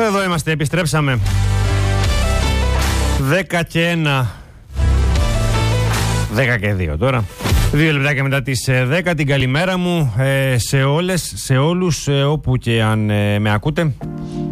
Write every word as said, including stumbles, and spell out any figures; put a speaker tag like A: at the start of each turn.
A: Εδώ είμαστε, επιστρέψαμε. Δέκα και ένα. Δέκα και δύο τώρα. Δύο λεπτάκια μετά τις δέκα. Την καλημέρα μου ε, σε όλες, σε όλους, ε, όπου και αν ε, με ακούτε.